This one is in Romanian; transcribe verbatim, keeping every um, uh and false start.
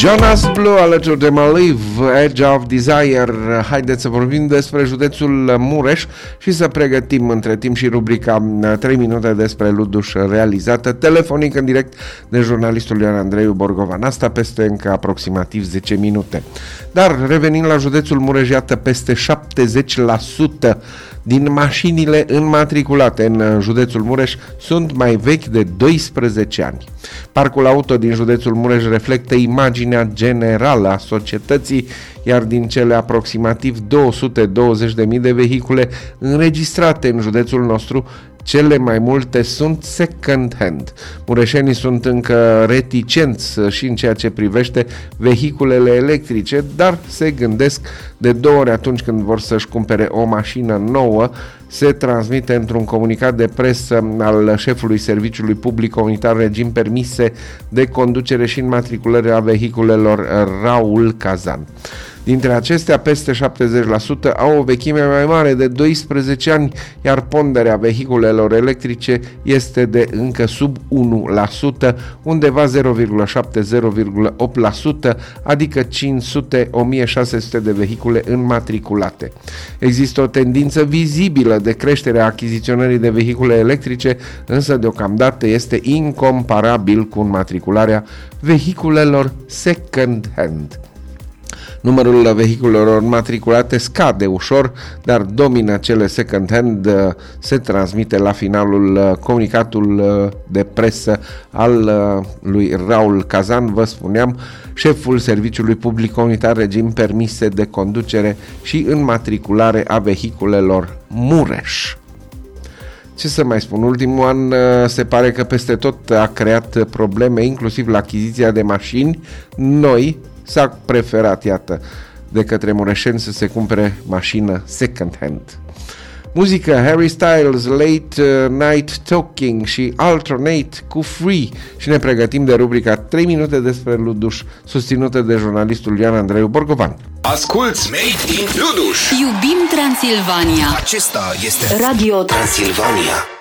Jonas Blue alături de Maliv, Edge of Desire. Haideți să vorbim despre județul Mureș și să pregătim între timp și rubrica trei minute despre Luduș realizată telefonic în direct de jurnalistul Ioan Andrei Borgovan. Asta peste încă aproximativ zece minute. Dar revenind la județul Mureș, iată, peste șaptezeci la sută din mașinile înmatriculate în județul Mureș sunt mai vechi de doisprezece ani. Parcul auto din județul Mureș reflectă imaginea generală a societății, iar din cele aproximativ două sute douăzeci de mii de vehicule înregistrate în județul nostru, cele mai multe sunt second hand. Mureșenii sunt încă reticenți și în ceea ce privește vehiculele electrice, dar se gândesc de două ori atunci când vor să-și cumpere o mașină nouă. Se transmite într-un comunicat de presă al șefului Serviciului Public Comunitar Regim Permise de Conducere și Înmatriculare a Vehiculelor, Raul Cazan. Dintre acestea, peste șaptezeci la sută au o vechime mai mare de doisprezece ani, iar ponderea vehiculelor electrice este de încă sub unu la sută, undeva zero virgulă șapte - zero virgulă opt la sută, adică cinci sute - o mie șase sute de vehicule înmatriculate. Există o tendință vizibilă de creștere a achiziționării de vehicule electrice, însă deocamdată este incomparabil cu înmatricularea vehiculelor second hand. Numărul vehiculelor matriculate scade ușor, dar domină cele second hand, se transmite la finalul comunicatul de presă al lui Raul Cazan, vă spuneam, șeful Serviciului Public Comunitar Regim Permise de Conducere și Înmatriculare a Vehiculelor Mureș. Ce să mai spun, ultimul an se pare că peste tot a creat probleme, inclusiv la achiziția de mașini noi. S-a preferat, iată, de către mureșeni să se cumpere mașină second hand. Muzică, Harry Styles, Late Night Talking și Alternate cu Free și ne pregătim de rubrica trei minute despre Luduș, susținută de jurnalistul Ioan Andrei Borgovan. Asculți Made in Luduș! Iubim Transilvania! Acesta este Radio Transilvania!